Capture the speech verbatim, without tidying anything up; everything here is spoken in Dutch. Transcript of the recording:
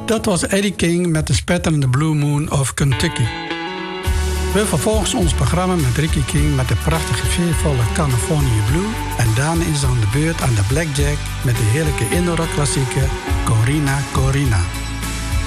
Dat was Eddie King met de spetterende Blue Moon of Kentucky. We vervolgen ons programma met Ricky King met de prachtige veervolle California Blue. En daarna is dan de beurt aan de Blackjack met de heerlijke Indoro klassieker Corina Corina.